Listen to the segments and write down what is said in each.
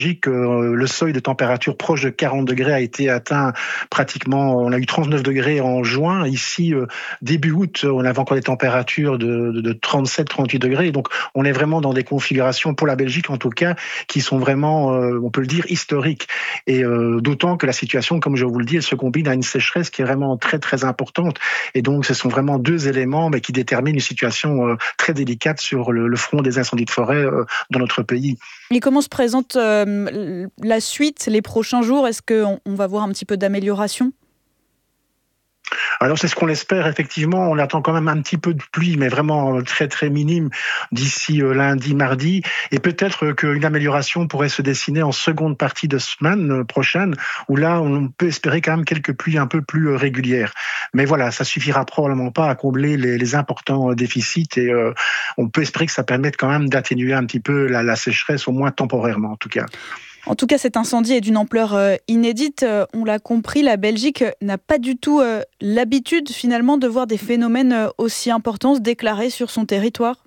le seuil de température proche de 40 degrés a été atteint pratiquement, on a eu 39 degrés en juin. Ici, début août, on avait encore des températures de 37, 38 degrés. Donc, on est vraiment dans des configurations, pour la Belgique en tout cas, qui sont vraiment, on peut le dire, historiques. Et d'autant que la situation, comme je vous le dis, elle se combine à une sécheresse qui est vraiment très, très importante. Et donc, ce sont vraiment deux éléments mais qui déterminent une situation très délicate sur le front des incendies de forêt dans notre pays. Et comment se présente la suite, les prochains jours? Est-ce qu'on va voir un petit peu d'amélioration? Alors c'est ce qu'on espère effectivement. On attend quand même un petit peu de pluie, mais vraiment très très minime d'ici lundi, mardi, et peut-être qu'une amélioration pourrait se dessiner en seconde partie de semaine prochaine, où là on peut espérer quand même quelques pluies un peu plus régulières. Mais voilà, ça suffira probablement pas à combler les importants déficits, et on peut espérer que ça permette quand même d'atténuer un petit peu la sécheresse, au moins temporairement en tout cas. En tout cas, cet incendie est d'une ampleur inédite. On l'a compris, la Belgique n'a pas du tout l'habitude finalement de voir des phénomènes aussi importants se déclarer sur son territoire.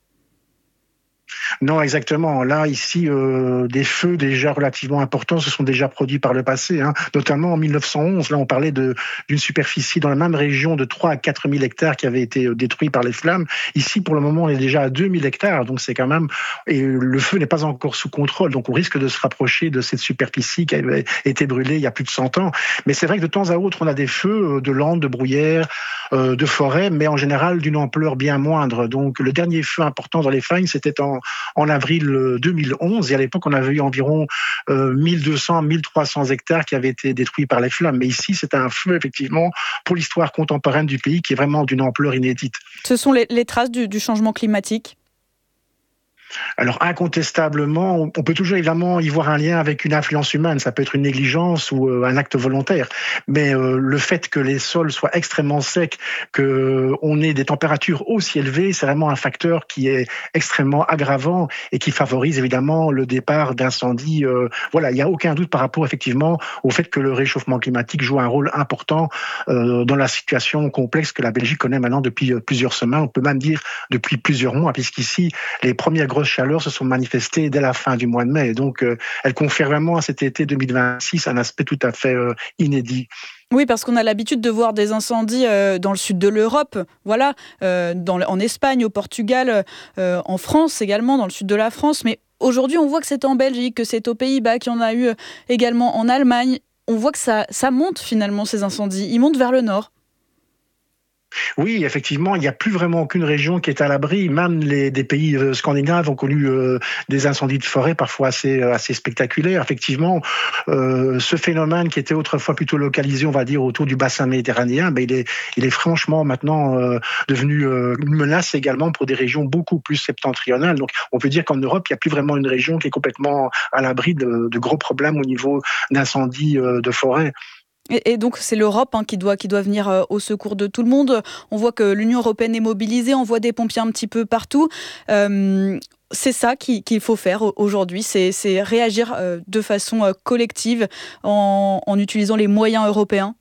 Non, exactement. Là, ici, des feux déjà relativement importants se sont déjà produits par le passé, notamment en 1911. Là, on parlait d'une superficie dans la même région de 3 à 4 000 hectares qui avait été détruits par les flammes. Ici, pour le moment, on est déjà à 2 000 hectares, donc c'est quand même... Et le feu n'est pas encore sous contrôle, donc on risque de se rapprocher de cette superficie qui avait été brûlée il y a plus de 100 ans. Mais c'est vrai que de temps à autre, on a des feux de landes, de bruyères, de forêts, mais en général d'une ampleur bien moindre. Donc le dernier feu important dans les Fagnes, c'était en avril 2011, et à l'époque, on avait eu environ 1200, 1300 hectares qui avaient été détruits par les flammes. Mais ici, c'est un feu, effectivement, pour l'histoire contemporaine du pays, qui est vraiment d'une ampleur inédite. Ce sont les traces du changement climatique? Alors incontestablement, on peut toujours évidemment y voir un lien avec une influence humaine, ça peut être une négligence ou un acte volontaire, mais le fait que les sols soient extrêmement secs, qu'on ait des températures aussi élevées, c'est vraiment un facteur qui est extrêmement aggravant et qui favorise évidemment le départ d'incendies. Voilà, il n'y a aucun doute par rapport effectivement au fait que le réchauffement climatique joue un rôle important dans la situation complexe que la Belgique connaît maintenant depuis plusieurs semaines, on peut même dire depuis plusieurs mois, puisqu'ici, les premières grosses chaleurs se sont manifestées dès la fin du mois de mai. Et donc, elle confère vraiment à cet été 2026 un aspect tout à fait inédit. Oui, parce qu'on a l'habitude de voir des incendies dans le sud de l'Europe, voilà, en Espagne, au Portugal, en France également, dans le sud de la France. Mais aujourd'hui, on voit que c'est en Belgique, que c'est aux Pays-Bas, qu'il y en a eu également en Allemagne. On voit que ça monte finalement, ces incendies. Ils montent vers le nord. Oui, effectivement, il n'y a plus vraiment aucune région qui est à l'abri. Même des pays scandinaves ont connu des incendies de forêt parfois assez spectaculaires. Effectivement, ce phénomène qui était autrefois plutôt localisé, on va dire, autour du bassin méditerranéen, ben, il est franchement maintenant devenu une menace également pour des régions beaucoup plus septentrionales. Donc, on peut dire qu'en Europe, il n'y a plus vraiment une région qui est complètement à l'abri de gros problèmes au niveau d'incendies de forêt. Et donc c'est l'Europe qui doit venir au secours de tout le monde. On voit que l'Union européenne est mobilisée, on voit des pompiers un petit peu partout. C'est ça qu'il faut faire aujourd'hui, c'est réagir de façon collective en utilisant les moyens européens.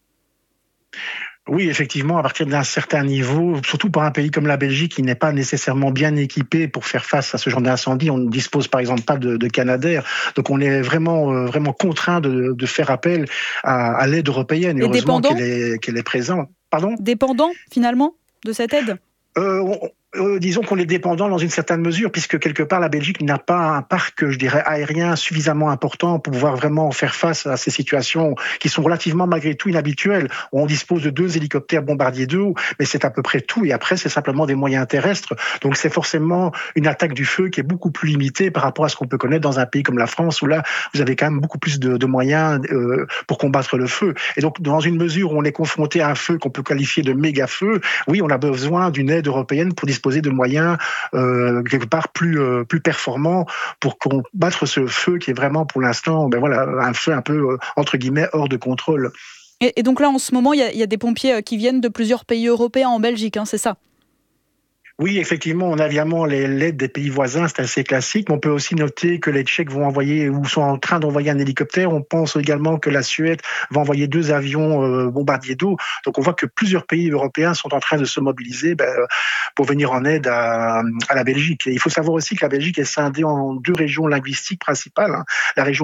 Oui, effectivement, à partir d'un certain niveau, surtout pour un pays comme la Belgique qui n'est pas nécessairement bien équipé pour faire face à ce genre d'incendie, on ne dispose par exemple pas de Canadair, donc on est vraiment contraint de faire appel à l'aide européenne. Et Et heureusement dépendant, qu'elle est présente. Pardon? dépendant finalement de cette aide. Euh, on- Disons qu'on est dépendant dans une certaine mesure, puisque quelque part la Belgique n'a pas un parc, je dirais, aérien suffisamment important pour pouvoir vraiment faire face à ces situations qui sont relativement malgré tout inhabituelles. On dispose de 2 hélicoptères bombardiers d'eau, mais c'est à peu près tout. Et après, c'est simplement des moyens terrestres. Donc c'est forcément une attaque du feu qui est beaucoup plus limitée par rapport à ce qu'on peut connaître dans un pays comme la France, où là, vous avez quand même beaucoup plus de moyens pour combattre le feu. Et donc, dans une mesure où on est confronté à un feu qu'on peut qualifier de méga feu, oui, on a besoin d'une aide européenne pour disposer de moyens quelque part plus performants pour combattre ce feu qui est vraiment pour l'instant un feu un peu entre guillemets hors de contrôle. Et donc là, en ce moment, il y a des pompiers qui viennent de plusieurs pays européens en Belgique, c'est ça? Oui, effectivement, on a évidemment l'aide des pays voisins, c'est assez classique. Mais on peut aussi noter que les Tchèques vont envoyer ou sont en train d'envoyer un hélicoptère. On pense également que la Suède va envoyer 2 avions bombardiers d'eau. Donc on voit que plusieurs pays européens sont en train de se mobiliser pour venir en aide à la Belgique. Et il faut savoir aussi que la Belgique est scindée en 2 régions linguistiques principales. La région